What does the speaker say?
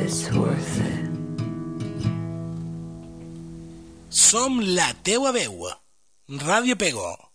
it's worth it. Som la teua veu. Ràdio Pego.